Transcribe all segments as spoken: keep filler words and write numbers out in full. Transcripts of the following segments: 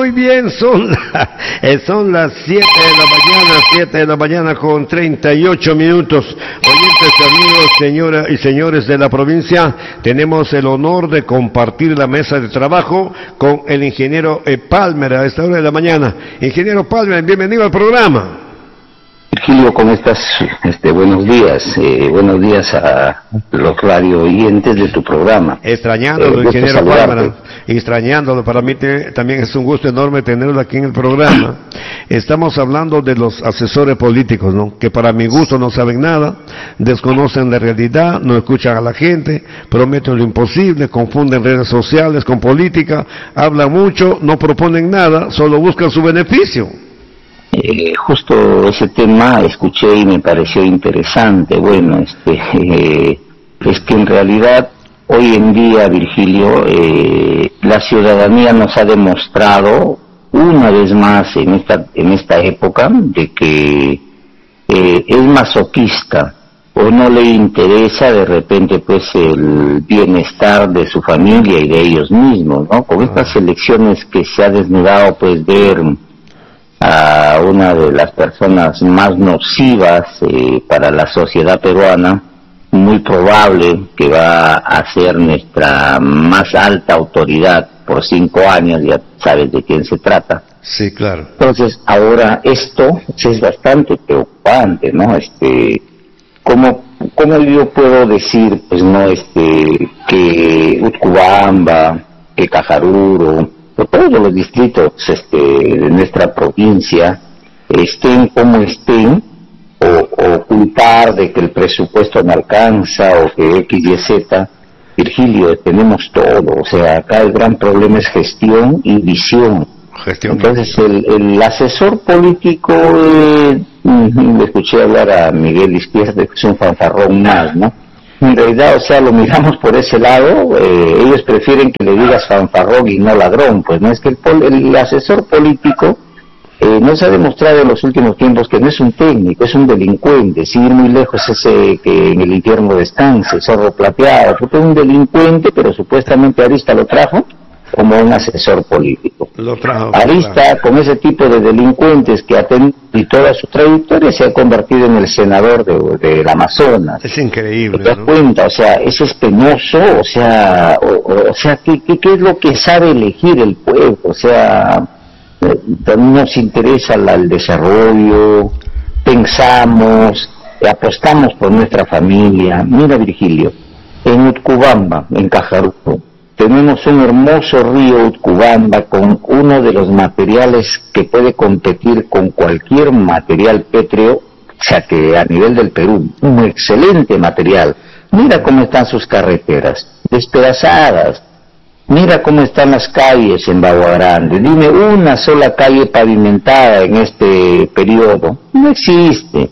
Muy bien, son, la, eh, son las siete de la mañana, siete de la mañana con treinta y ocho minutos. Oyentes, amigos, señoras y señores de la provincia, tenemos el honor de compartir la mesa de trabajo con el ingeniero eh, Palmer a esta hora de la mañana. Ingeniero Palmer, bienvenido al programa. Virgilio, ¿cómo estás? Este, buenos días, eh, buenos días a los radio oyentes de tu programa. Extrañándolo, eh, ingeniero Palmer, extrañándolo, para mí te, también es un gusto enorme tenerlo aquí en el programa. Estamos hablando de los asesores políticos, ¿no? Que para mi gusto no saben nada, desconocen la realidad, no escuchan a la gente, prometen lo imposible, confunden redes sociales con política, hablan mucho, no proponen nada, solo buscan su beneficio. Eh, justo ese tema escuché y me pareció interesante. Bueno, este, eh, es que en realidad hoy en día, Virgilio, eh, la ciudadanía nos ha demostrado una vez más en esta en esta época de que eh, es masoquista o no le interesa de repente pues el bienestar de su familia y de ellos mismos, ¿no? Con estas elecciones que se ha desnudado pues ver a una de las personas más nocivas eh, para la sociedad peruana, muy probable que va a ser nuestra más alta autoridad por cinco años, ya sabes de quién se trata. Sí, claro. Entonces, ahora esto es bastante preocupante, ¿no? Este, ¿cómo, cómo yo puedo decir, pues, no, este, que Utcubamba, que Cajaruro, por todos los distritos este, de nuestra provincia estén como estén, o, o ocultar de que el presupuesto no alcanza o que X, Y, Z? Virgilio, tenemos todo, o sea, acá el gran problema es gestión y visión. Gestión. Entonces el, el asesor político, eh, le escuché hablar a Miguel Izquierdo, que es un fanfarrón más, ¿no? En realidad, o sea, lo miramos por ese lado, eh, ellos prefieren que le digas fanfarrón y no ladrón, pues no es que el, pol el asesor político eh, no se ha demostrado en los últimos tiempos que no es un técnico, es un delincuente, sin ir muy lejos ese que en el infierno descanse, zorro plateado, porque es un delincuente, pero supuestamente Arista lo trajo como un asesor político. Lo trajo, Arista, claro, con ese tipo de delincuentes que ha tenido y toda su trayectoria, se ha convertido en el senador de, del Amazonas. Es increíble, ¿te das ¿no? cuenta? O sea, es penoso, o sea, o, o, o sea, ¿qué, qué, ¿qué es lo que sabe elegir el pueblo? O sea, eh, también nos interesa la, el desarrollo, pensamos, apostamos por nuestra familia. Mira, Virgilio, en Utcubamba, en Cajaruco, tenemos un hermoso río Utcubamba con uno de los materiales que puede competir con cualquier material pétreo, o sea que a nivel del Perú, un excelente material. Mira cómo están sus carreteras, despedazadas. Mira cómo están las calles en Bagua Grande. Dime una sola calle pavimentada en este periodo. No existe.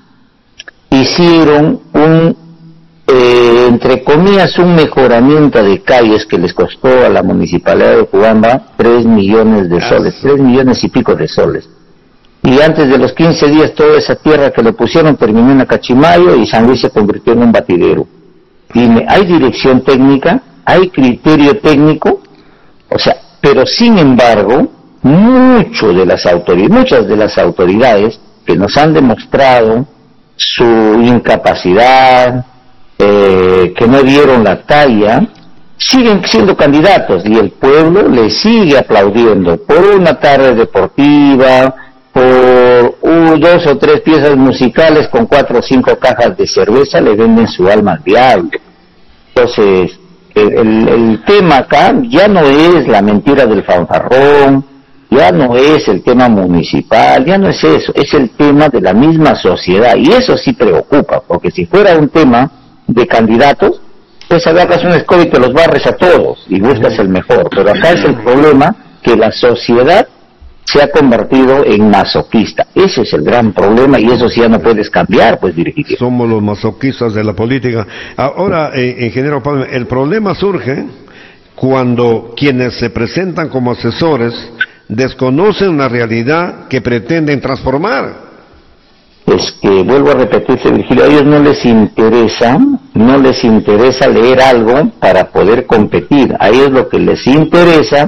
Hicieron un Eh, entre comillas, un mejoramiento de calles que les costó a la municipalidad de Utcubamba tres millones de soles, tres millones y pico de soles. Y antes de los quince días, toda esa tierra que le pusieron terminó en Acachimayo y San Luis se convirtió en un batidero. Dime, ¿hay dirección técnica? ¿Hay criterio técnico? O sea, pero sin embargo, mucho de las autoridades, muchas de las autoridades que nos han demostrado su incapacidad, Eh, que no dieron la talla, siguen siendo candidatos y el pueblo le sigue aplaudiendo por una tarde deportiva, por uh, dos o tres piezas musicales con cuatro o cinco cajas de cerveza, le venden su alma al diablo. Entonces, el, el, el tema acá ya no es la mentira del fanfarrón, ya no es el tema municipal, ya no es eso, es el tema de la misma sociedad, y eso sí preocupa, porque si fuera un tema de candidatos, pues agarras un escoba y te los barres a todos y buscas el mejor, pero acá es el problema que la sociedad se ha convertido en masoquista. Ese es el gran problema y eso sí ya no puedes cambiar, pues, Virgilio. Somos los masoquistas de la política. Ahora, eh, ingeniero Palmer, el problema surge cuando quienes se presentan como asesores desconocen la realidad que pretenden transformar. Es que, vuelvo a repetirse, Virgilio, a ellos no les interesa, no les interesa leer algo para poder competir. A ellos lo que les interesa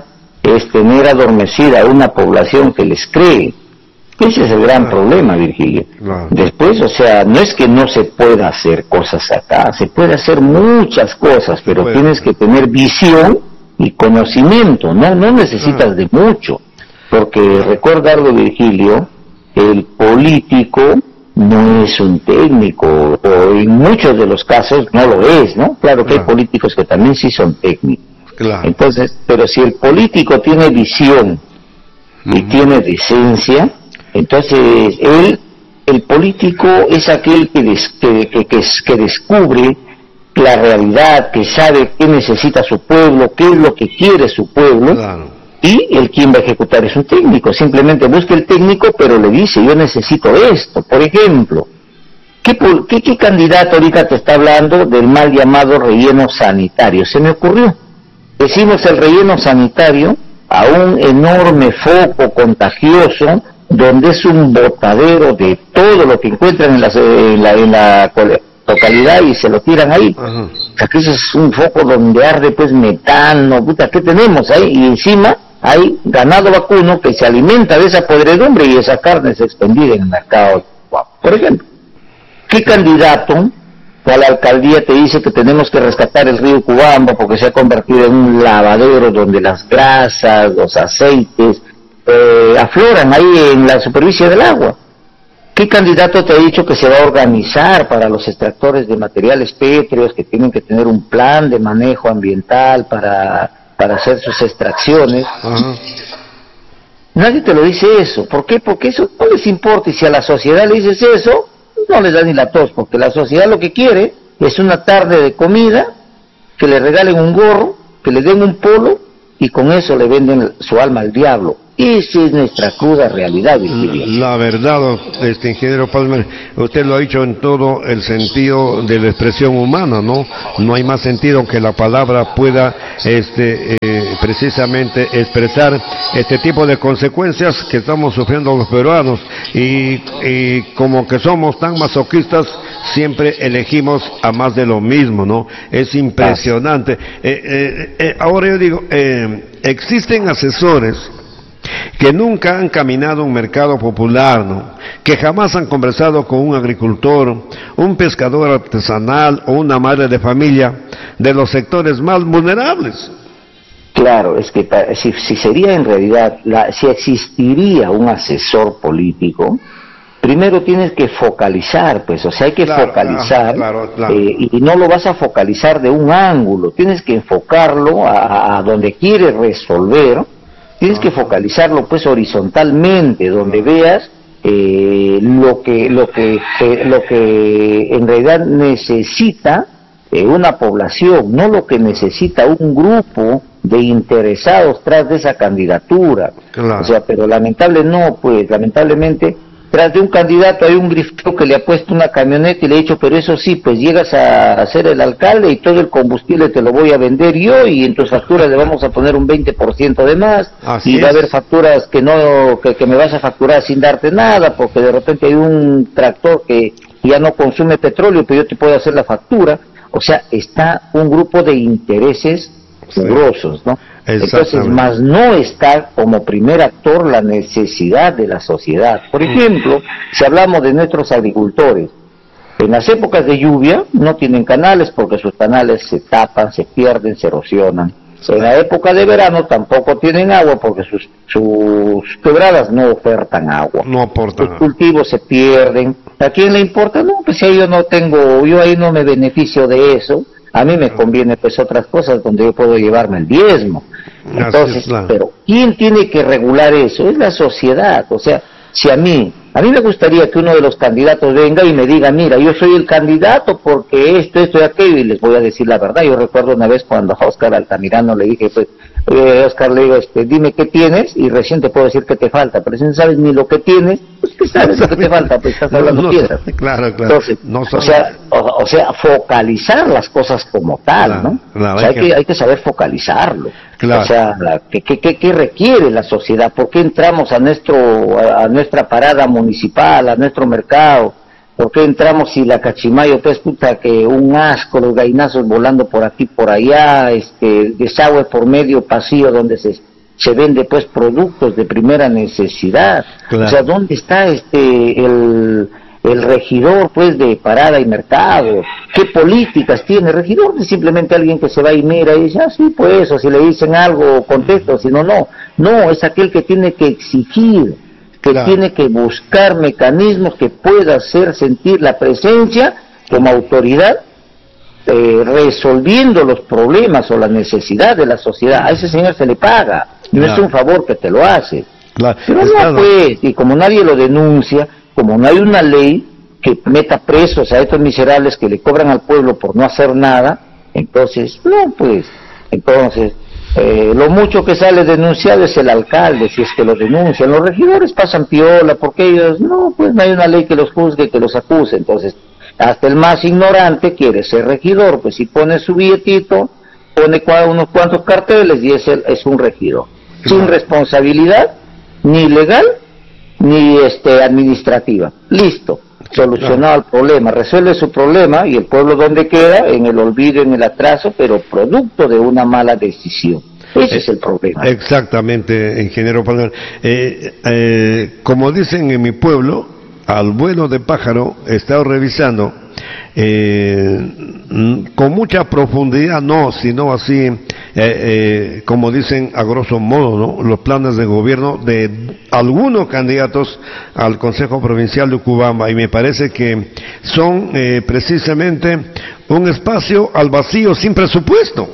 es tener adormecida a una población que les cree. Ese es el gran problema, Virgilio. Claro. Después, o sea, no es que no se pueda hacer cosas acá, se puede hacer muchas cosas, pero puede. Tienes que tener visión y conocimiento, no no necesitas ah. de mucho, porque recuerda algo, Virgilio, el político no es un técnico, o en muchos de los casos no lo es, ¿no? Claro que claro. hay políticos que también sí son técnicos. Claro. Entonces, pero si el político tiene visión y uh-huh. tiene decencia, entonces él, el político es aquel que, des, que, que, que, que descubre la realidad, que sabe qué necesita su pueblo, qué es lo que quiere su pueblo, claro. y el quien va a ejecutar es un técnico. Simplemente busca el técnico, pero le dice, yo necesito esto. Por ejemplo, ¿qué, qué, qué candidato ahorita te está hablando del mal llamado relleno sanitario? Se me ocurrió. Decimos el relleno sanitario a un enorme foco contagioso, donde es un botadero de todo lo que encuentran en la, en la, en la localidad y se lo tiran ahí. Ajá. O sea, que eso es un foco donde arde pues metano, puta, ¿qué tenemos ahí? Y encima hay ganado vacuno que se alimenta de esa podredumbre y esa carne se expendida en el mercado. Por ejemplo, ¿qué candidato a la alcaldía te dice que tenemos que rescatar el río Cubamba porque se ha convertido en un lavadero donde las grasas, los aceites eh, afloran ahí en la superficie del agua? ¿Qué candidato te ha dicho que se va a organizar para los extractores de materiales pétreos, que tienen que tener un plan de manejo ambiental para, para hacer sus extracciones? Uh-huh. Nadie te lo dice eso. ¿Por qué? Porque eso no les importa, y si a la sociedad le dices eso, no les da ni la tos, porque la sociedad lo que quiere es una tarde de comida, que le regalen un gorro, que le den un polo, y con eso le venden su alma al diablo. Esa es nuestra cruda realidad, Virgilio. La verdad, este ingeniero Palmer, usted lo ha dicho en todo el sentido de la expresión humana, ¿no? No hay más sentido que la palabra pueda, este, eh, precisamente expresar este tipo de consecuencias que estamos sufriendo los peruanos, y, y como que somos tan masoquistas, siempre elegimos a más de lo mismo, ¿no? Es impresionante. Eh, eh, eh, ahora yo digo, eh, existen asesores que nunca han caminado un mercado popular, ¿no? Que jamás han conversado con un agricultor, un pescador artesanal o una madre de familia de los sectores más vulnerables. Claro, es que si, si sería en realidad, la, si existiría un asesor político, primero tienes que focalizar, pues, o sea, hay que claro, focalizar, claro, claro, claro. Eh, y no lo vas a focalizar de un ángulo, tienes que enfocarlo a, a donde quieres resolver. Tienes que focalizarlo pues horizontalmente, donde veas eh, lo que lo que eh, lo que en realidad necesita eh, una población, no lo que necesita un grupo de interesados tras de esa candidatura. Claro. O sea, pero lamentable no, pues lamentablemente tras de un candidato hay un grifero que le ha puesto una camioneta y le ha dicho, pero eso sí, pues llegas a ser el alcalde y todo el combustible te lo voy a vender yo, y en tus facturas le vamos a poner un veinte por ciento de más. Así y va es. a haber facturas que no que, que me vas a facturar sin darte nada, porque de repente hay un tractor que ya no consume petróleo, pero yo te puedo hacer la factura. O sea, está un grupo de intereses grosos, ¿no? Entonces, más no está como primer actor la necesidad de la sociedad. Por ejemplo, si hablamos de nuestros agricultores, en las épocas de lluvia no tienen canales porque sus canales se tapan, se pierden, se erosionan. En la época de verano tampoco tienen agua porque sus, sus quebradas no ofertan agua. No aportan. Los cultivos se pierden. ¿A quién le importa? No, pues si yo no tengo, yo ahí no me beneficio de eso. A mí me conviene pues otras cosas donde yo puedo llevarme el diezmo. Entonces, claro. Pero ¿quién tiene que regular eso? Es la sociedad. O sea, si a mí, a mí me gustaría que uno de los candidatos venga y me diga, mira, yo soy el candidato porque esto, esto y aquello, y les voy a decir la verdad. Yo recuerdo una vez cuando a Oscar Altamirano le dije, pues, oye, Oscar, le digo, este, dime qué tienes y recién te puedo decir qué te falta, pero si no sabes ni lo que tienes, pues ¿qué sabes lo que te falta? Pues estás hablando no, no, piedras. Claro, claro. Entonces, no o, sea, o, o sea, focalizar las cosas como tal, claro, ¿no? Claro, o sea, hay, hay, que, que, hay que saber focalizarlo. Claro. O sea, ¿qué, qué, qué, qué requiere la sociedad? ¿Por qué entramos a nuestro a, a nuestra parada municipal, a nuestro mercado? ¿Por qué entramos si la Cachimayo, pues puta, que un asco, los gallinazos volando por aquí, por allá, este, desagüe por medio pasillo donde se se vende pues productos de primera necesidad. Claro. O sea, ¿dónde está este el, el regidor pues de parada y mercado? ¿Qué políticas tiene? El regidor es simplemente alguien que se va y mira y dice, ah, sí, pues, o si le dicen algo, contesto, si no, no. No, es aquel que tiene que exigir, que claro. tiene que buscar mecanismos que pueda hacer sentir la presencia como autoridad, eh, resolviendo los problemas o la necesidad de la sociedad. A ese señor se le paga, no claro. es un favor que te lo hace. Claro. Pero no, claro. pues, y como nadie lo denuncia, como no hay una ley que meta presos a estos miserables que le cobran al pueblo por no hacer nada, entonces, no, pues, entonces... Eh, lo mucho que sale denunciado es el alcalde, si es que lo denuncian. Los regidores pasan piola, porque ellos, no, pues no hay una ley que los juzgue, que los acuse. Entonces, hasta el más ignorante quiere ser regidor, pues si pone su billetito, pone unos cuantos carteles y es, el, es un regidor. Sin responsabilidad, ni legal, ni este administrativa. Listo. Solucionado el problema, resuelve su problema y el pueblo donde queda, en el olvido, en el atraso, pero producto de una mala decisión. Ese eh, es el problema. Exactamente, ingeniero Palmer. Eh, eh, como dicen en mi pueblo, al vuelo de pájaro, he estado revisando, eh, con mucha profundidad, no, sino así, eh, eh, como dicen a grosso modo, ¿no? Los planes de gobierno de algunos candidatos al Consejo Provincial de Ucubamba, y me parece que son eh, precisamente un espacio al vacío sin presupuesto.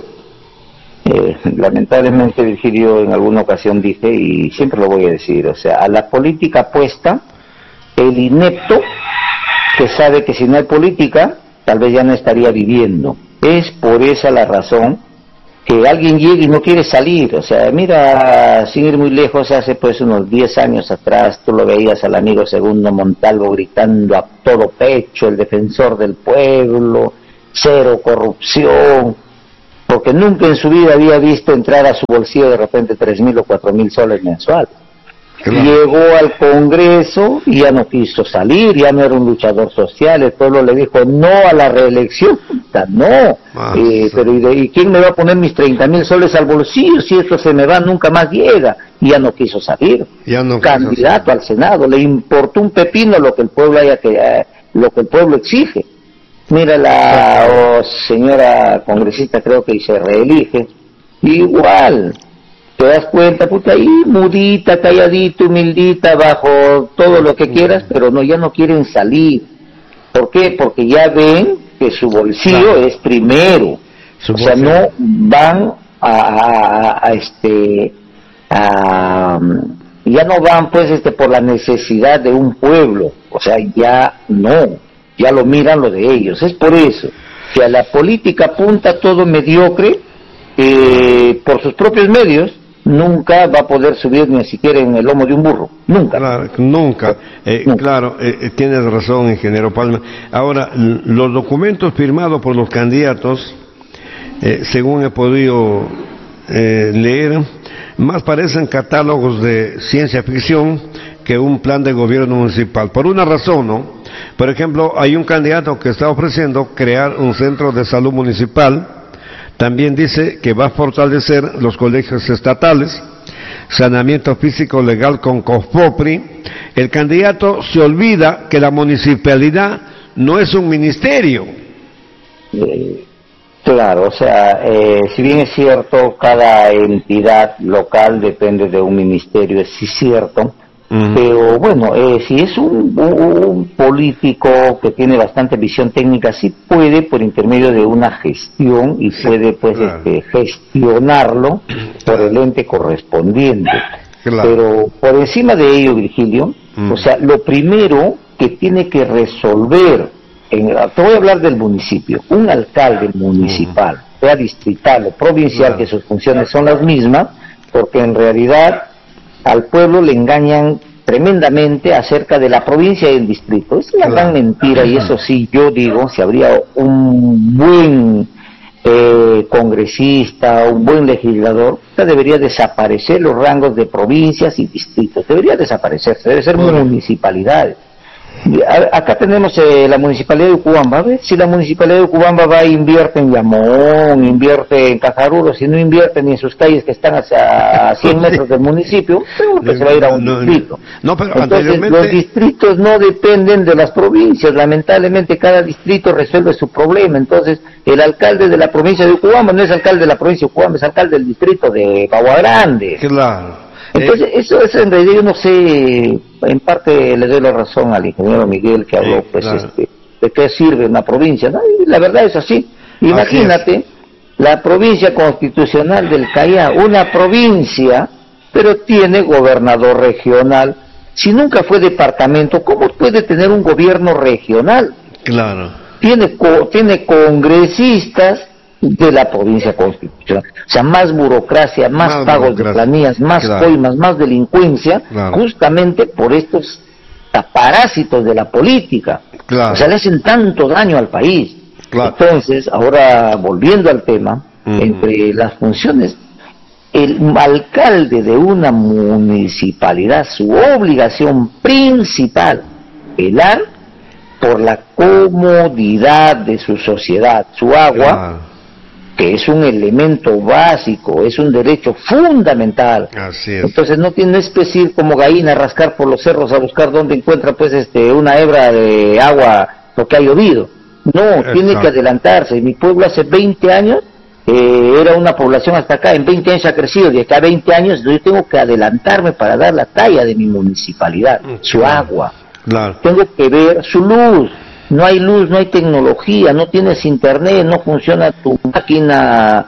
Eh, lamentablemente, Virgilio, en alguna ocasión dije, y siempre lo voy a decir, o sea, a la política apuesta el inepto que sabe que si no hay política, tal vez ya no estaría viviendo. Es por esa la razón que alguien llegue y no quiere salir. O sea, mira, sin ir muy lejos, hace pues unos diez años atrás, tú lo veías al amigo Segundo Montalvo gritando a todo pecho, el defensor del pueblo, cero corrupción, porque nunca en su vida había visto entrar a su bolsillo de repente tres mil o cuatro mil soles mensuales. Claro. Llegó al Congreso y ya no quiso salir, ya no era un luchador social, el pueblo le dijo no a la reelección, no, ah, eh, sí. pero ¿y, de, ¿y quién me va a poner mis treinta mil soles al bolsillo si esto se me va, nunca más llega? Y ya no quiso salir, ya no candidato quiso. Al Senado, le importó un pepino lo que el pueblo haya que, eh, lo que el pueblo exige. Mira la oh, señora congresista, creo que se reelige, igual. Te das cuenta, puta, ahí mudita, calladita, humildita, bajo todo lo que quieras, pero no, ya no quieren salir. ¿Por qué? Porque ya ven que su bolsillo claro. es primero. Su o bolsillo. Sea, no van a, a, a este, a, ya no van pues este por la necesidad de un pueblo. O sea, ya no, ya lo miran lo de ellos. Es por eso que a la política apunta todo mediocre, eh, por sus propios medios, nunca va a poder subir ni siquiera en el lomo de un burro, nunca. Claro, nunca, eh, nunca. Claro, eh, tienes razón, ingeniero Palma. Ahora, los documentos firmados por los candidatos, eh, según he podido eh, leer, más parecen catálogos de ciencia ficción que un plan de gobierno municipal. Por una razón, ¿no? Por ejemplo, hay un candidato que está ofreciendo crear un centro de salud municipal. También dice que va a fortalecer los colegios estatales, saneamiento físico legal con COFOPRI. El candidato se olvida que la municipalidad no es un ministerio. Eh, claro, o sea, eh, si bien es cierto, cada entidad local depende de un ministerio, es sí cierto. Uh-huh. Pero bueno, eh, si es un, un político que tiene bastante visión técnica, sí puede por intermedio de una gestión y sí, puede pues claro. este, gestionarlo por el ente correspondiente. Claro. Pero por encima de ello, Virgilio, uh-huh. o sea, lo primero que tiene que resolver, en, te voy a hablar del municipio, un alcalde municipal, uh-huh. sea distrital o provincial, claro. que sus funciones son las mismas, porque en realidad al pueblo le engañan tremendamente acerca de la provincia y el distrito. Es una gran mentira, y eso sí, yo digo, si habría un buen eh, congresista, un buen legislador, debería desaparecer los rangos de provincias y distritos, debería desaparecerse, debe ser municipalidades. Acá tenemos eh, la municipalidad de Ucubamba. A ver si la municipalidad de Ucubamba va e invierte en Yamón, invierte en Cajaruro, si no invierte ni en sus calles que están hacia cien metros del municipio, seguro que se va a ir a un no, distrito. No, pero entonces anteriormente... los distritos no dependen de las provincias, lamentablemente cada distrito resuelve su problema. Entonces el alcalde de la provincia de Ucubamba no es alcalde de la provincia de Ucubamba, es alcalde del distrito de Bagua Grande. Claro. Entonces, eh, eso, eso en realidad yo no sé, en parte le doy la razón al ingeniero Miguel que habló, pues, claro. este, de qué sirve una provincia, ¿no? Y la verdad es así. Imagínate, así la provincia constitucional del Callao, una provincia, pero tiene gobernador regional. Si nunca fue departamento, ¿cómo puede tener un gobierno regional? Claro. Tiene, co tiene congresistas de la provincia constitucional, o sea, más burocracia, más, más pagos burocracia. de planillas, más claro. coimas, más delincuencia, claro. justamente por estos parásitos de la política, claro. o sea, le hacen tanto daño al país. Claro. Entonces, ahora volviendo al tema, uh-huh. entre las funciones, el alcalde de una municipalidad, su obligación principal, velar por la comodidad de su sociedad, su agua, claro. que es un elemento básico, es un derecho fundamental. Así es. Entonces no tiene especie como gallina rascar por los cerros a buscar dónde encuentra pues este una hebra de agua porque ha llovido. No, Exacto. tiene que adelantarse. Mi pueblo hace veinte años eh, era una población hasta acá, en veinte años ha crecido, de acá a veinte años yo tengo que adelantarme para dar la talla de mi municipalidad, su claro. agua. Claro. Tengo que ver su luz. No hay luz, no hay tecnología, no tienes internet, no funciona tu máquina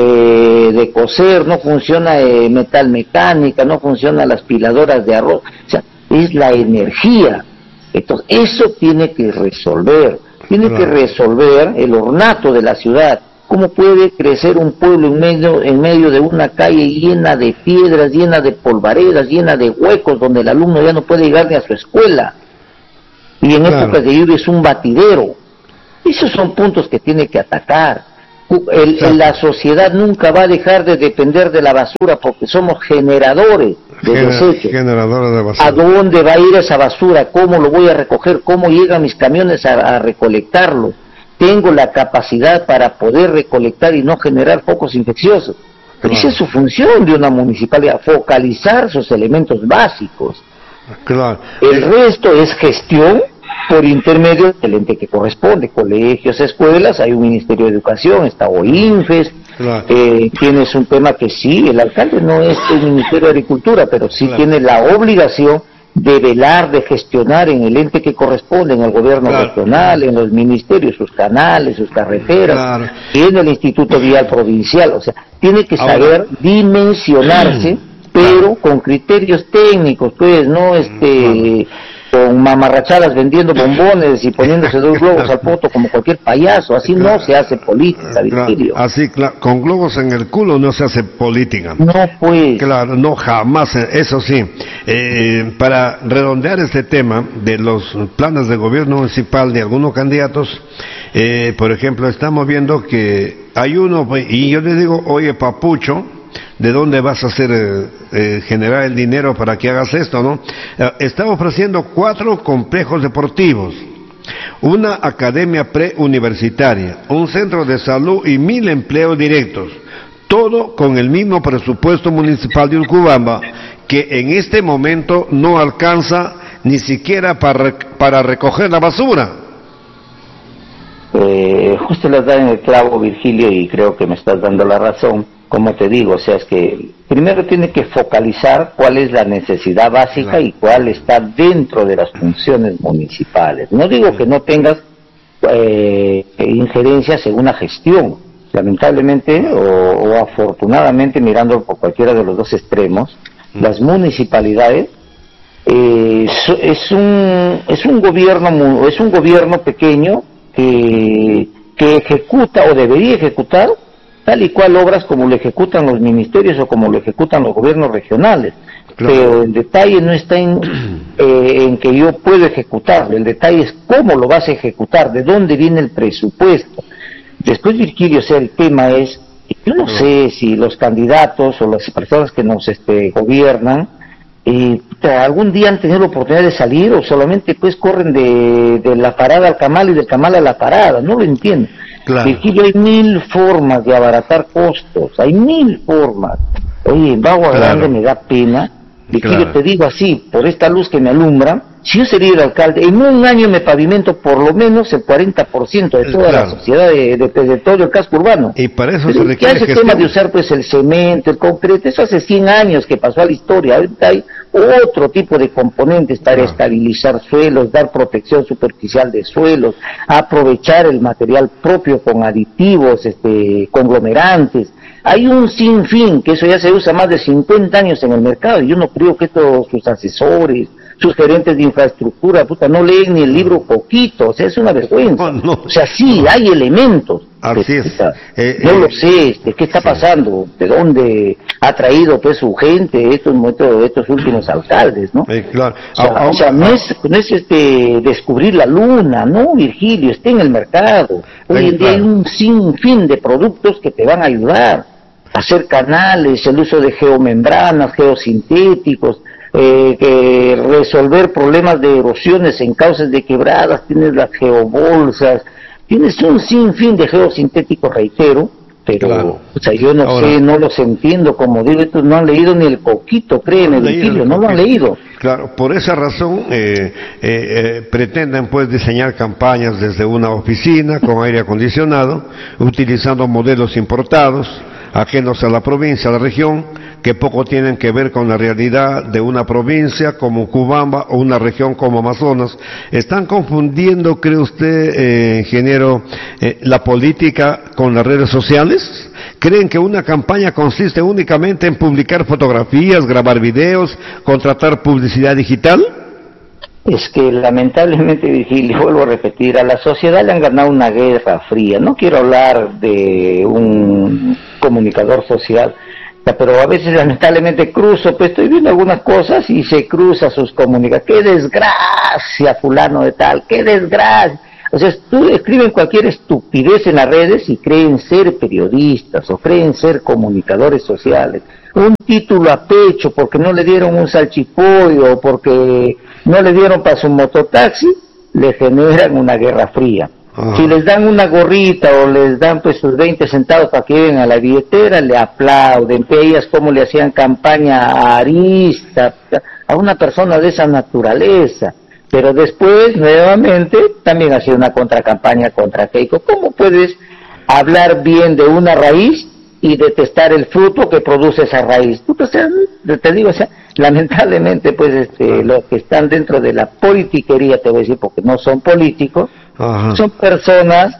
eh, de coser, no funciona eh, metal mecánica, no funcionan las piladoras de arroz. O sea, es la energía. Entonces, eso tiene que resolver. Tiene claro. que resolver el ornato de la ciudad. ¿Cómo puede crecer un pueblo en medio, en medio de una calle llena de piedras, llena de polvaredas, llena de huecos, donde el alumno ya no puede llegar ni a su escuela? Y en claro. épocas de lluvia es un batidero. Esos son puntos que tiene que atacar. El, el, la sociedad nunca va a dejar de depender de la basura porque somos generadores de Gener, desechos. Generadores de basura. ¿A dónde va a ir esa basura? ¿Cómo lo voy a recoger? ¿Cómo llegan mis camiones a, a recolectarlo? Tengo la capacidad para poder recolectar y no generar focos infecciosos. Claro. Esa es su función de una municipalidad, focalizar sus elementos básicos. Claro. El resto es gestión por intermedio del ente que corresponde, colegios, escuelas, hay un Ministerio de Educación, está OINFES, claro. eh, tienes un tema que sí, el alcalde no es el Ministerio de Agricultura, pero sí claro. tiene la obligación de velar, de gestionar en el ente que corresponde, en el gobierno claro. regional, en los ministerios, sus canales, sus carreteras, claro. tiene el Instituto Vial Provincial, o sea, tiene que saber Ahora. dimensionarse, pero con criterios técnicos, pues, no este con mamarrachadas vendiendo bombones y poniéndose dos globos al poto como cualquier payaso. Así claro. no se hace política, Virgilio. Así, claro, con globos en el culo no se hace política. No, pues. Claro, no, jamás. Eso sí, eh, para redondear este tema de los planes de gobierno municipal de algunos candidatos, eh, por ejemplo, estamos viendo que hay uno, y yo le digo, oye, papucho, ¿de dónde vas a hacer eh, eh, generar el dinero para que hagas esto, no? Eh, está ofreciendo cuatro complejos deportivos, una academia preuniversitaria, un centro de salud y mil empleos directos, todo con el mismo presupuesto municipal de Urcubamba, que en este momento no alcanza ni siquiera para, para recoger la basura. Eh, justo le das en el clavo, Virgilio, y creo que me estás dando la razón. Como te digo, o sea, es que primero tiene que focalizar cuál es la necesidad básica claro. y cuál está dentro de las funciones municipales. No digo que no tengas eh, injerencias en una gestión. Lamentablemente o, o afortunadamente, mirando por cualquiera de los dos extremos, las municipalidades eh, es un es un gobierno es un gobierno pequeño que que ejecuta o debería ejecutar tal y cual obras como lo ejecutan los ministerios o como lo ejecutan los gobiernos regionales. Claro. Pero el detalle no está en, eh, en que yo puedo ejecutarlo, el detalle es cómo lo vas a ejecutar, de dónde viene el presupuesto. Después, Virgilio, o sea, el tema es, yo no sé si los candidatos o las personas que nos este, gobiernan Eh, ¿algún día han tenido la oportunidad de salir o solamente pues corren de, de la parada al camal y del camal a la parada? No lo entiendo. Claro. Virgilio, hay mil formas de abaratar costos, hay mil formas. Oye, en Bagua Grande claro. me da pena. Virgilio, claro. te digo así, por esta luz que me alumbra, si yo sería el alcalde, en un año me pavimento por lo menos el cuarenta por ciento de toda claro. la sociedad, de, de, de, de todo el casco urbano. Y para eso Pero se requiere ese gestión. tema de usar pues el cemento, el concreto, eso hace cien años que pasó a la historia. Ahorita hay otro tipo de componentes para ah. estabilizar suelos, dar protección superficial de suelos, aprovechar el material propio con aditivos, este, conglomerantes. Hay un sinfín, que eso ya se usa más de cincuenta años en el mercado, y yo no creo que estos sus asesores, sus gerentes de infraestructura, puta, no leen ni el libro poquito, o sea, es una vergüenza. No, no, o sea, sí, no. hay elementos. Así es. Eh, no eh, lo sé, ¿de qué está sí. pasando? ¿De dónde ha traído pues su gente estos estos, estos últimos alcaldes, no? Eh, claro. O sea, ah, o sea ah, no, es, no es este descubrir la luna, ¿no, Virgilio? Está en el mercado. Hoy eh, en día claro. hay un sinfín de productos que te van a ayudar. Hacer canales, el uso de geomembranas, geosintéticos, eh, que resolver problemas de erosiones en cauces de quebradas, tienes las geobolsas, tienes un sinfín de geosintéticos, reitero, pero claro. o sea, yo no Ahora, sé, no los entiendo, como digo, estos no han leído ni el coquito, créeme, no, Virgilio, no lo han leído. Claro, por esa razón eh, eh, eh, pretenden pues diseñar campañas desde una oficina con aire acondicionado, utilizando modelos importados, ajenos a la provincia, a la región, que poco tienen que ver con la realidad de una provincia como Cubamba o una región como Amazonas. ¿Están confundiendo, cree usted, eh, ingeniero, eh, la política con las redes sociales? ¿Creen que una campaña consiste únicamente en publicar fotografías, grabar videos, contratar publicidad digital? Es que lamentablemente, Virgilio, vuelvo a repetir, a la sociedad le han ganado una guerra fría. No quiero hablar de un comunicador social, pero a veces lamentablemente cruzo, pues estoy viendo algunas cosas y se cruza sus comunicaciones. ¡Qué desgracia, fulano de tal! ¡Qué desgracia! O sea, tú escriben cualquier estupidez en las redes y creen ser periodistas o creen ser comunicadores sociales. Un título a pecho porque no le dieron un salchipollo o porque no le dieron para su mototaxi, le generan una guerra fría. Ah. Si les dan una gorrita o les dan pues sus veinte centavos para que lleguen a la billetera, le aplauden. Ellas como le hacían campaña a Arista, a una persona de esa naturaleza. Pero después, nuevamente, también hacía una contracampaña contra Keiko. ¿Cómo puedes hablar bien de una raíz y detestar el fruto que produce esa raíz? Tú, o sea, te digo, o sea, lamentablemente, pues, este, los que están dentro de la politiquería, te voy a decir, porque no son políticos, Ajá. son personas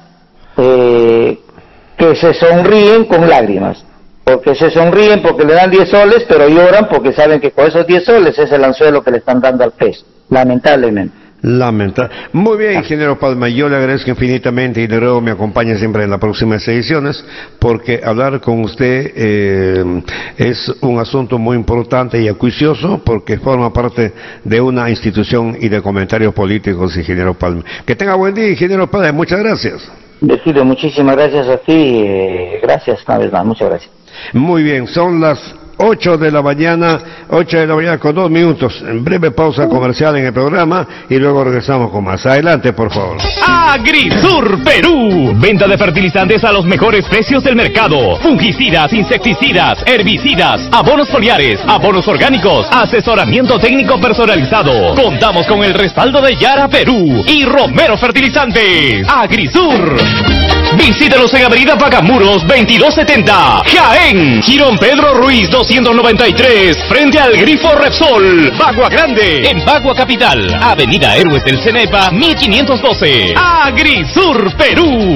eh, que se sonríen con lágrimas. Porque se sonríen porque le dan diez soles, pero lloran porque saben que con esos diez soles es el anzuelo que le están dando al pez. Lamentablemente. Lamentable. Muy bien, ingeniero Palma, yo le agradezco infinitamente y le ruego me acompañe siempre en las próximas ediciones, porque hablar con usted eh, es un asunto muy importante y acuicioso, porque forma parte de una institución y de comentarios políticos, ingeniero Palma. Que tenga buen día, ingeniero Palma, muchas gracias. Virgilio, muchísimas gracias a ti, eh, gracias una vez más, muchas gracias. Muy bien, son las ocho de la mañana, ocho de la mañana con dos minutos. En breve pausa comercial en el programa y luego regresamos con más. Adelante, por favor. Agrisur Perú. Venta de fertilizantes a los mejores precios del mercado. Fungicidas, insecticidas, herbicidas, abonos foliares, abonos orgánicos, asesoramiento técnico personalizado. Contamos con el respaldo de Yara Perú y Romero Fertilizantes. Agrisur. Visítenos en Avenida Pagamuros veintidós setenta, Jaén. Girón Pedro Ruiz doscientos noventa y tres, frente al Grifo Repsol, Bagua Grande. En Bagua Capital, Avenida Héroes del Cenepa mil quinientos doce. Agrisur Perú.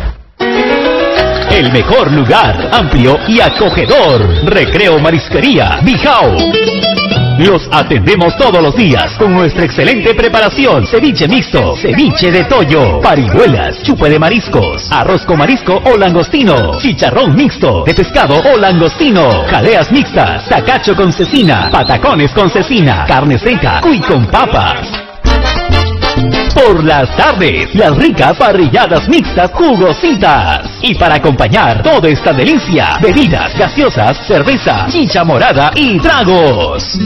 El mejor lugar, amplio y acogedor. Recreo Marisquería, Bijao. Los atendemos todos los días con nuestra excelente preparación. Ceviche mixto, ceviche de toyo, parihuelas, chupe de mariscos, arroz con marisco o langostino, chicharrón mixto, de pescado o langostino, jaleas mixtas, tacacho con cecina, patacones con cecina, carne seca, cuy con papas. Por las tardes, las ricas parrilladas mixtas jugositas. Y para acompañar toda esta delicia, bebidas gaseosas, cerveza, chicha morada y tragos.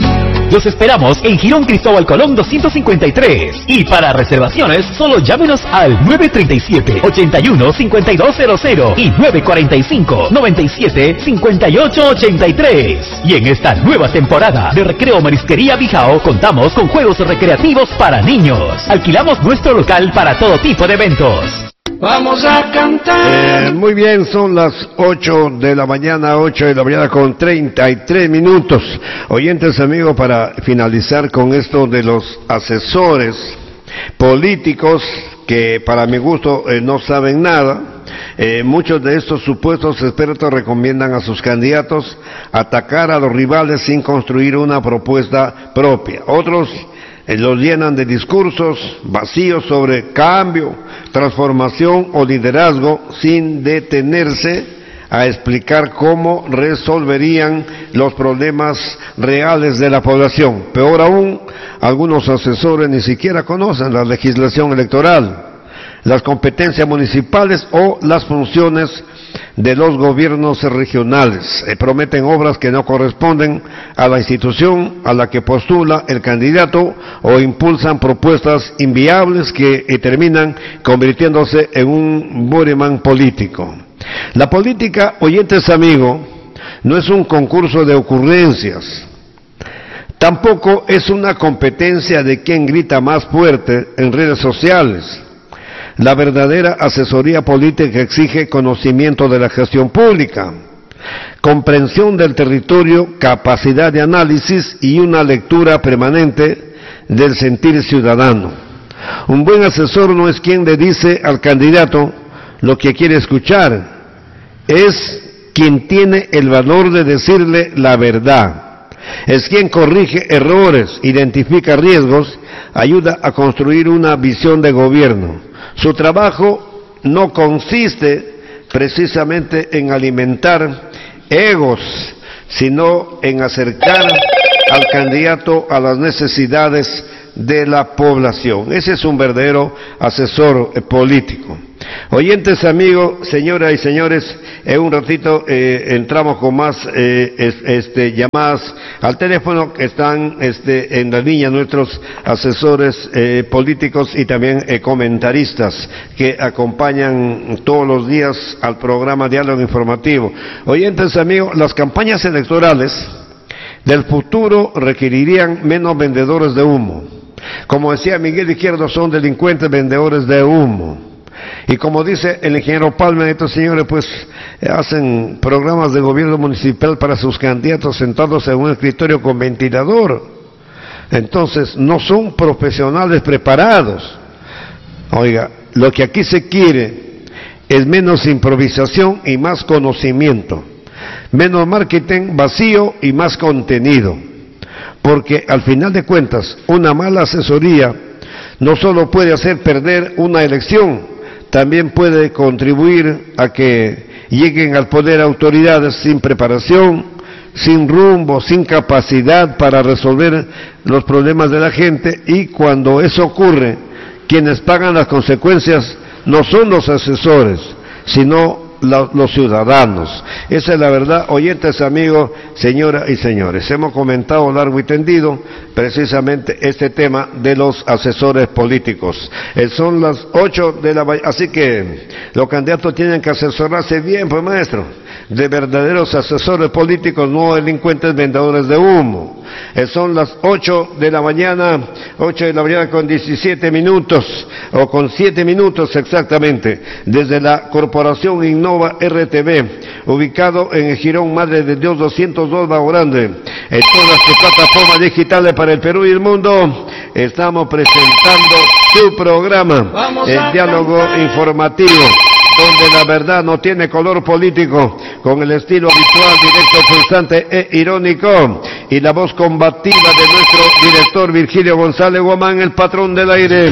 Los esperamos en Girón Cristóbal Colón doscientos cincuenta y tres. Y para reservaciones, solo llámenos al nueve tres siete, ocho uno, cinco dos cero cero y nueve cuatro cinco, noventa y siete, cincuenta y ocho ochenta y tres. Y en esta nueva temporada de Recreo Marisquería Bijao, contamos con juegos recreativos para niños. Alquilamos nuestro local para todo tipo de eventos. Vamos a cantar. Eh, muy bien, son las ocho de la mañana, ocho de la mañana con treinta y tres minutos. Oyentes amigos, para finalizar con esto de los asesores políticos que para mi gusto eh, no saben nada, eh, muchos de estos supuestos expertos recomiendan a sus candidatos atacar a los rivales sin construir una propuesta propia. Otros Eh, los llenan de discursos vacíos sobre cambio, transformación o liderazgo sin detenerse a explicar cómo resolverían los problemas reales de la población. Peor aún, algunos asesores ni siquiera conocen la legislación electoral, las competencias municipales o las funciones de los gobiernos regionales. Eh, prometen obras que no corresponden a la institución a la que postula el candidato o impulsan propuestas inviables que eh, terminan convirtiéndose en un bureman político. La política, oyentes amigos, no es un concurso de ocurrencias. Tampoco es una competencia de quién grita más fuerte en redes sociales. La verdadera asesoría política exige conocimiento de la gestión pública, comprensión del territorio, capacidad de análisis y una lectura permanente del sentir ciudadano. Un buen asesor no es quien le dice al candidato lo que quiere escuchar, es quien tiene el valor de decirle la verdad. Es quien corrige errores, identifica riesgos, ayuda a construir una visión de gobierno. Su trabajo no consiste precisamente en alimentar egos, sino en acercar al candidato a las necesidades de la población. Ese es un verdadero asesor eh, político. Oyentes amigos, señoras y señores, en un ratito eh, entramos con más eh, es, este, llamadas al teléfono que están este, en la línea nuestros asesores eh, políticos y también eh, comentaristas que acompañan todos los días al programa Diálogo Informativo. Oyentes amigos, las campañas electorales del futuro requerirían menos vendedores de humo. Como decía Miguel Izquierdo, son delincuentes vendedores de humo. Y como dice el ingeniero Palma, estos señores pues hacen programas de gobierno municipal para sus candidatos sentados en un escritorio con ventilador. Entonces no son profesionales preparados. Oiga, lo que aquí se quiere es menos improvisación y más conocimiento, menos marketing vacío y más contenido, porque al final de cuentas una mala asesoría no solo puede hacer perder una elección, también puede contribuir a que lleguen al poder autoridades sin preparación, sin rumbo, sin capacidad para resolver los problemas de la gente, y cuando eso ocurre, quienes pagan las consecuencias no son los asesores, sino los ciudadanos. Esa es la verdad, oyentes amigos, señoras y señores. Hemos comentado largo y tendido precisamente este tema de los asesores políticos. Eh, son las ocho de la mañana, así que los candidatos tienen que asesorarse bien, pues maestro, de verdaderos asesores políticos, no delincuentes vendedores de humo. Eh, son las ocho de la mañana, ocho de la mañana con diecisiete minutos, o con siete minutos exactamente, desde la Corporación Innova R T V, ubicado en el Girón Madre de Dios doscientos dos Bajo Grande, en todas las plataformas digitales para el Perú y el mundo. Estamos presentando su programa, el Diálogo Informativo, donde la verdad no tiene color político, con el estilo habitual, directo, pulsante e irónico, y la voz combativa de nuestro director Virgilio González Guamán, el patrón del aire.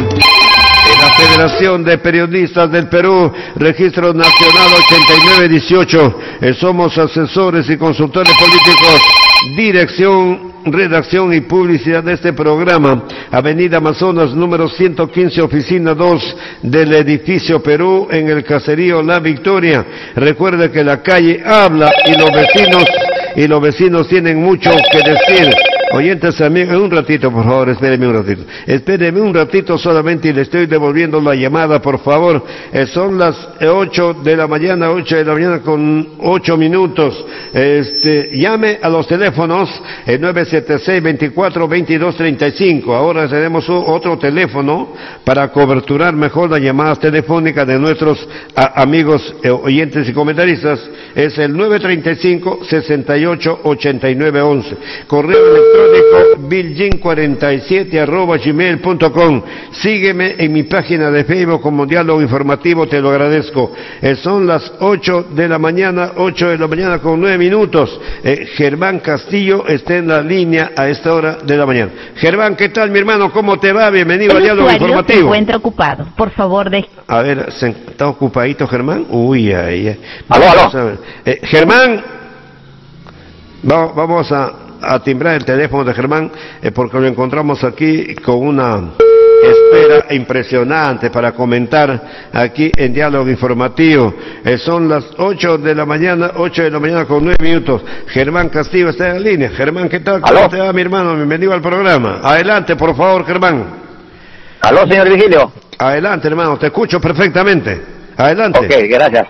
En la Federación de Periodistas del Perú, Registro Nacional ochenta y nueve dieciocho, eh, somos asesores y consultores políticos, dirección, redacción y publicidad de este programa, Avenida Amazonas, número ciento quince, oficina dos del edificio Perú, en el caserío La Victoria. Recuerde que la calle habla y los vecinos y los vecinos tienen mucho que decir. Oyentes, amigos, un ratito, por favor, espéreme un ratito. Espéreme un ratito solamente y le estoy devolviendo la llamada, por favor. Eh, son las ocho de la mañana, ocho de la mañana con ocho minutos. Este, llame a los teléfonos eh, nueve siete seis, veinticuatro, veintidós, treinta y cinco. Ahora tenemos otro teléfono para coberturar mejor las llamadas telefónicas de nuestros a, amigos eh, oyentes y comentaristas. Es el nueve treinta y cinco, sesenta y ocho, ochenta y nueve once. Correo electrónico biljin cuarenta y siete arroba gmail punto com. Sígueme en mi página de Facebook como Diálogo Informativo, te lo agradezco. Eh, son las ocho de la mañana, ocho de la mañana con nueve minutos. Eh, Germán Castillo está en la línea a esta hora de la mañana. Germán, ¿qué tal, mi hermano? ¿Cómo te va? Bienvenido al Diálogo Informativo. Se encuentra ocupado. Por favor, de... A ver, ¿está ocupadito, Germán? Uy, ay, ay. Aló, aló. Eh, Germán, va, vamos a... a timbrar el teléfono de Germán, eh, porque lo encontramos aquí con una espera impresionante para comentar aquí en Diálogo Informativo. Eh, son las ocho de la mañana, ocho de la mañana con nueve minutos. Germán Castillo está en la línea. Germán, ¿qué tal? ¿Cómo ¿Aló? te va, mi hermano? Bienvenido al programa. Adelante, por favor, Germán. Aló, señor Vigilio. Adelante, hermano, te escucho perfectamente. Adelante. Ok, gracias.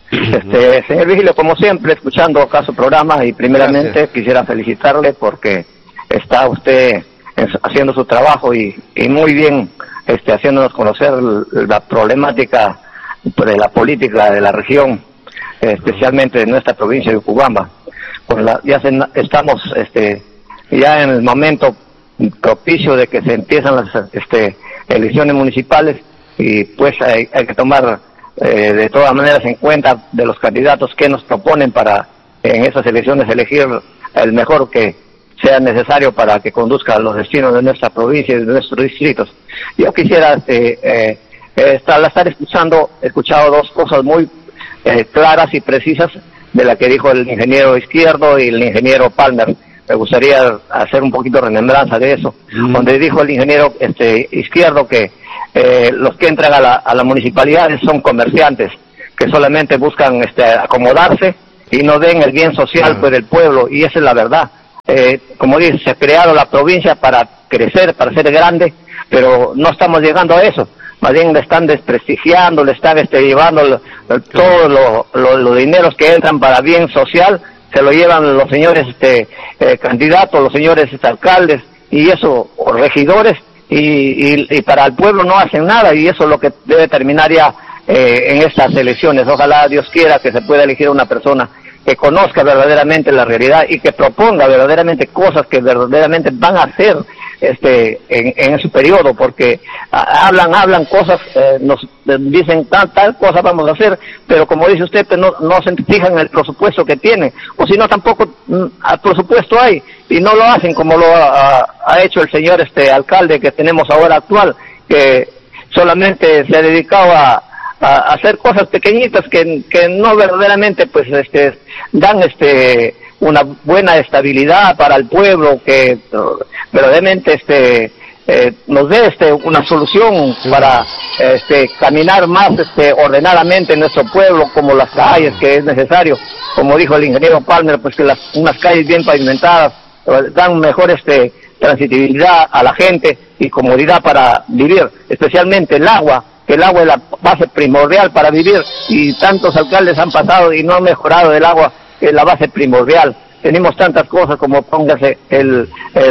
Este, señor Vigilio, como siempre, escuchando acá su programa y primeramente Gracias. Quisiera felicitarle porque está usted haciendo su trabajo y, y muy bien este, haciéndonos conocer la problemática de la política de la región, especialmente de nuestra provincia de Ucubamba. Pues la, ya se, estamos este, ya en el momento propicio de que se empiezan las este, elecciones municipales y pues hay, hay que tomar Eh, de todas maneras en cuenta de los candidatos que nos proponen para en esas elecciones elegir el mejor que sea necesario para que conduzca a los destinos de nuestra provincia y de nuestros distritos. Yo quisiera este, eh, estar, estar escuchando, he escuchado dos cosas muy eh, claras y precisas de la que dijo el ingeniero Izquierdo y el ingeniero Palmer. Me gustaría hacer un poquito de remembranza de eso, mm. donde dijo el ingeniero este, Izquierdo que eh, los que entran a la, a la municipalidad son comerciantes, que solamente buscan este, acomodarse y no ven el bien social mm. pues, del pueblo, y esa es la verdad. Eh, como dice, se ha creado la provincia para crecer, para ser grande, pero no estamos llegando a eso. Más bien le están desprestigiando, le están este, llevando lo, lo, todos lo, lo, los dineros que entran para bien social, se lo llevan los señores este, eh, candidatos, los señores este, alcaldes y eso, o regidores, y, y, y para el pueblo no hacen nada, y eso es lo que debe terminar ya eh, en estas elecciones. Ojalá Dios quiera que se pueda elegir una persona que conozca verdaderamente la realidad y que proponga verdaderamente cosas que verdaderamente van a hacer este en, en su periodo, porque a, hablan hablan cosas, eh, nos dicen tal tal cosa vamos a hacer, pero como dice usted, pues no, no se fijan en el presupuesto que tienen, o si no tampoco mm, presupuesto hay, y no lo hacen como lo ha, ha hecho el señor este alcalde que tenemos ahora actual, que solamente se ha dedicado a a hacer cosas pequeñitas que, que no verdaderamente pues este dan este una buena estabilidad para el pueblo, que uh, verdaderamente este eh, nos dé este una solución para este caminar más este ordenadamente en nuestro pueblo, como las calles que es necesario, como dijo el ingeniero Palmer, pues que las unas calles bien pavimentadas dan mejor este transitibilidad a la gente y comodidad para vivir, especialmente el agua, que el agua es la base primordial para vivir, y tantos alcaldes han pasado y no han mejorado el agua, que es la base primordial. Tenemos tantas cosas como póngase el,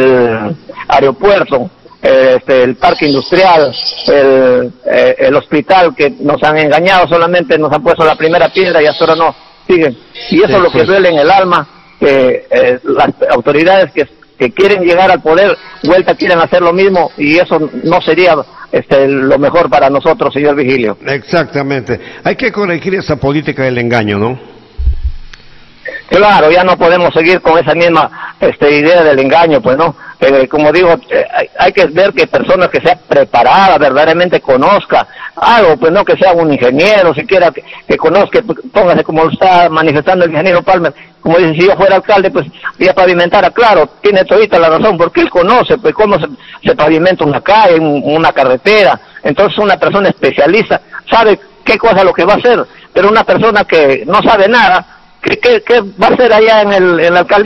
el aeropuerto, este, el parque industrial, el, eh, el hospital, que nos han engañado, solamente nos han puesto la primera piedra y hasta ahora no siguen. Y eso es lo que duele en el alma, que eh, las autoridades que que quieren llegar al poder, vuelta quieren hacer lo mismo, y eso no sería este lo mejor para nosotros, señor Vigilio. Exactamente. Hay que corregir esa política del engaño, ¿no? Claro, ya no podemos seguir con esa misma este, idea del engaño, pues no. Eh, como digo, eh, hay, hay que ver que personas que sean preparadas, verdaderamente conozca algo, pues no que sea un ingeniero, siquiera que, que conozca, póngase como lo está manifestando el ingeniero Palmer, como dice, si yo fuera alcalde, pues ya pavimentara, claro, tiene todita la razón, porque él conoce, pues cómo se, se pavimenta una calle, un, una carretera. Entonces una persona especialista sabe qué cosa es lo que va a hacer, pero una persona que no sabe nada, ¿Qué, qué, ¿Qué va a hacer allá en, el, en la alcaldía?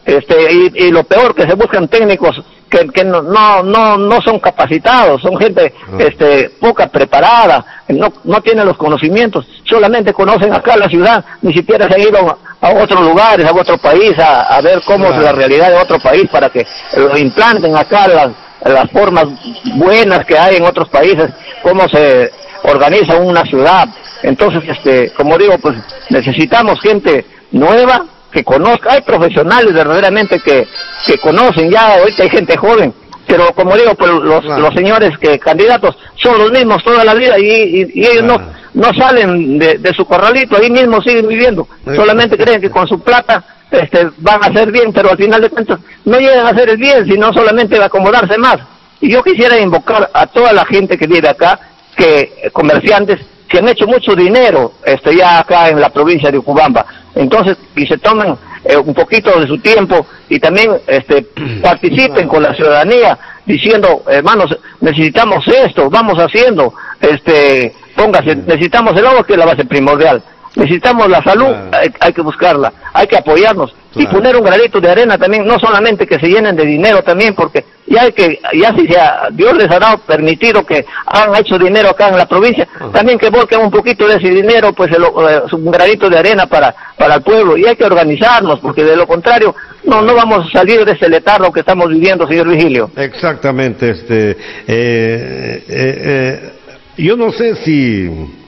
este y, y lo peor que se buscan técnicos que, que no, no no no son capacitados, son gente este poca preparada, no no tienen los conocimientos, solamente conocen acá la ciudad, ni siquiera se han ido a otros lugares, a otro país, a, a ver cómo es la realidad de otro país para que lo implanten acá las, las formas buenas que hay en otros países, cómo se organiza una ciudad. Entonces, este, como digo, pues necesitamos gente nueva que conozca, hay profesionales verdaderamente que, que conocen, ya ahorita hay gente joven, pero como digo, pues los, claro. los señores que candidatos son los mismos toda la vida y, y, y ellos claro. no, no salen de, de su corralito, ahí mismo siguen viviendo, sí. solamente creen que con su plata este, van a hacer bien, pero al final de cuentas no llegan a hacer el bien, sino solamente a acomodarse más. Y yo quisiera invocar a toda la gente que vive acá, que comerciantes, que han hecho mucho dinero este ya acá en la provincia de Ucubamba, entonces y se tomen eh, un poquito de su tiempo y también este participen con la ciudadanía diciendo, hermanos, necesitamos esto, vamos haciendo, este póngase, necesitamos el agua, que es la base primordial, necesitamos la salud, claro. hay, hay que buscarla, hay que apoyarnos, claro. y poner un granito de arena también, no solamente que se llenen de dinero también, porque ya hay que, ya si sea, Dios les ha dado permitido que han hecho dinero acá en la provincia, uh-huh. también que volquen un poquito de ese dinero, pues el, eh, un granito de arena para, para el pueblo, y hay que organizarnos, porque de lo contrario, no, no vamos a salir de ese letargo que estamos viviendo, señor Vigilio. Exactamente, este, eh, eh, eh, yo no sé si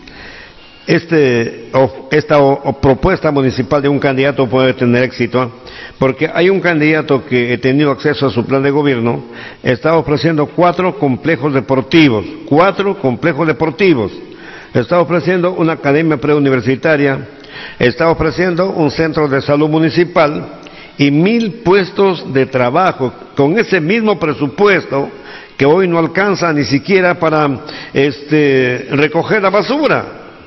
Este, o, esta o, o propuesta municipal de un candidato puede tener éxito, ¿eh? Porque hay un candidato que he tenido acceso a su plan de gobierno, está ofreciendo cuatro complejos deportivos, cuatro complejos deportivos, está ofreciendo una academia preuniversitaria, está ofreciendo un centro de salud municipal y mil puestos de trabajo, con ese mismo presupuesto que hoy no alcanza ni siquiera para este, recoger la basura.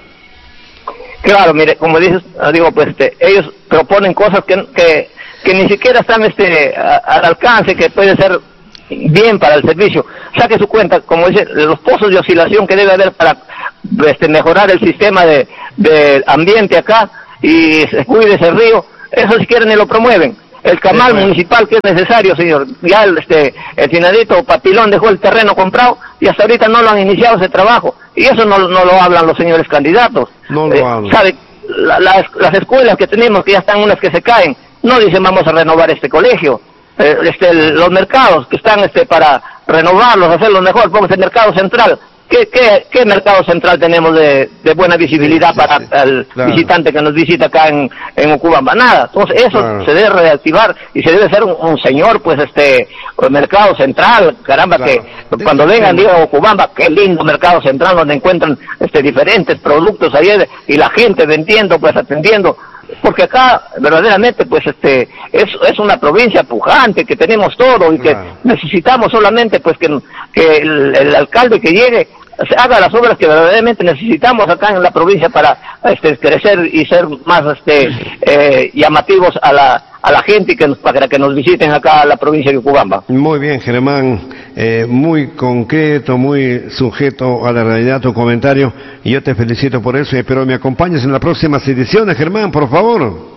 Claro, mire, como dices, digo, pues este, ellos proponen cosas que, que, que ni siquiera están este, a, al alcance, que puede ser bien para el servicio. Saque su cuenta, como dice, los pozos de oscilación que debe haber para este, mejorar el sistema de, de ambiente acá y se cuide ese río, eso si quieren ni lo promueven. El canal sí, municipal que es necesario, señor, ya el, este, el finadito Papilón dejó el terreno comprado y hasta ahorita no lo han iniciado ese trabajo. Y eso no, no lo hablan los señores candidatos. No lo eh, hablan. ¿Sabe? La, las, las escuelas que tenemos, que ya están unas que se caen, no dicen vamos a renovar este colegio. Eh, este, el, los mercados que están este, para renovarlos, hacerlos mejor, póngase el mercado central. ¿Qué, qué, ¿Qué mercado central tenemos de, de buena visibilidad sí, sí, para sí, el claro. visitante que nos visita acá en, en Ucubamba? Nada. Entonces eso claro. se debe reactivar y se debe ser un, un señor, pues, este, mercado central, caramba, claro. que cuando vengan digan Ucubamba, qué lindo mercado central donde encuentran este diferentes productos ahí y la gente vendiendo, pues, atendiendo. Porque acá verdaderamente pues este es es una provincia pujante, que tenemos todo y que claro. necesitamos solamente pues que, que el, el alcalde que llegue haga las obras que verdaderamente necesitamos acá en la provincia para este crecer y ser más este eh, llamativos a la a la gente y que nos, para que nos visiten acá a la provincia de Ucubamba. Muy bien, Germán, eh, muy concreto, muy sujeto a la realidad tu comentario, y yo te felicito por eso y espero me acompañes en las próximas ediciones, Germán, por favor.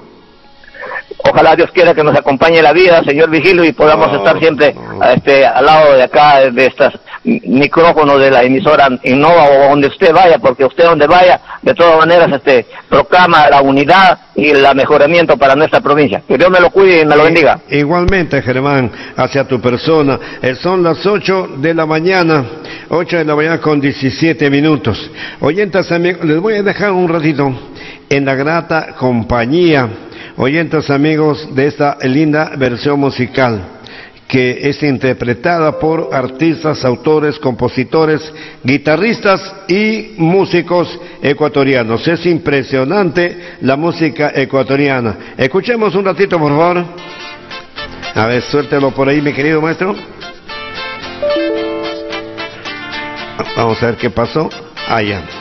Ojalá Dios quiera que nos acompañe la vida, señor Vigilio, y podamos no, estar siempre no. este, al lado de acá, de estos micrófonos de la emisora Innova o donde usted vaya, porque usted donde vaya, de todas maneras, este, proclama la unidad y el mejoramiento para nuestra provincia. Que Dios me lo cuide y me lo bendiga. Igualmente, Germán, hacia tu persona. Eh, son las ocho de la mañana, ocho de la mañana con diecisiete minutos. Oyentes, amigos, les voy a dejar un ratito en la grata compañía, oyentes amigos, de esta linda versión musical que es interpretada por artistas, autores, compositores, guitarristas y músicos ecuatorianos. Es impresionante la música ecuatoriana. Escuchemos un ratito, por favor. A ver, suéltelo por ahí, mi querido maestro. Vamos a ver qué pasó. Allá.